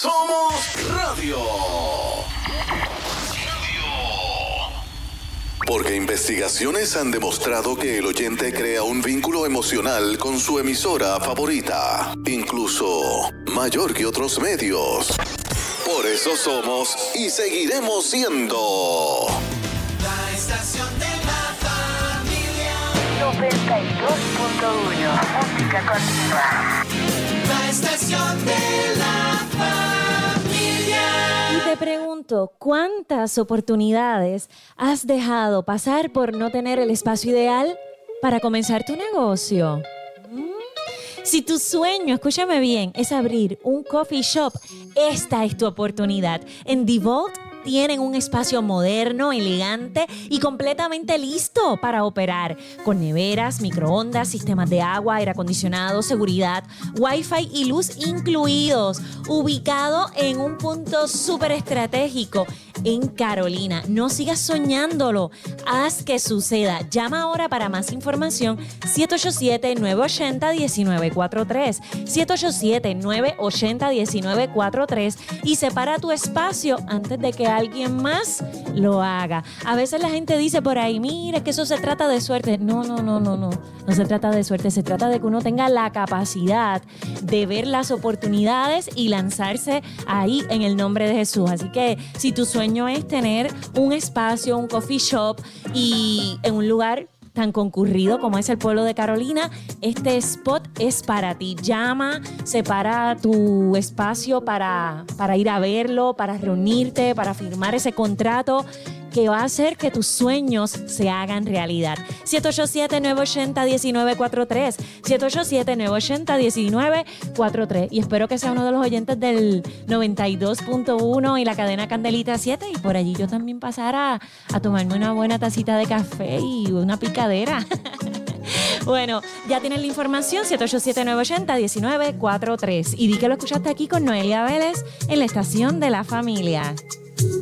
Somos Radio. Porque investigaciones han demostrado que el oyente crea un vínculo emocional con su emisora favorita, incluso mayor que otros medios. Por eso somos y seguiremos siendo la estación de la familia. 92.1 Música continua. La estación de la familia. Y te pregunto, ¿cuántas oportunidades has dejado pasar por no tener el espacio ideal para comenzar tu negocio? Si tu sueño, escúchame bien, es abrir un coffee shop, esta es tu oportunidad. En The Vault tienen un espacio moderno, elegante y completamente listo para operar, con neveras, microondas, sistemas de agua, aire acondicionado, seguridad, wifi y luz incluidos, ubicado en un punto súper estratégico en Carolina. No sigas soñándolo, haz que suceda. Llama ahora para más información 787-980-1943, 787-980-1943 y separa tu espacio antes de que alguien más lo haga. A veces la gente dice por ahí, mira, que eso se trata de suerte. No se trata de suerte, se trata de que uno tenga la capacidad de ver las oportunidades y lanzarse ahí en el nombre de Jesús. Así que si tu sueño es tener un espacio, un coffee shop y en un lugar tan concurrido como es el pueblo de Carolina, este spot es para ti. Llama, separa tu espacio para ir a verlo, para reunirte, para firmar ese contrato que va a hacer que tus sueños se hagan realidad. 787-980-1943, 787-980-1943. Y espero que sea uno de los oyentes del 92.1 y la cadena Candelita 7. Y por allí yo también pasara a tomarme una buena tacita de café y una picadera. Bueno, ya tienes la información, 787-980-1943. Y di que lo escuchaste aquí con Noelia Vélez en la estación de la familia.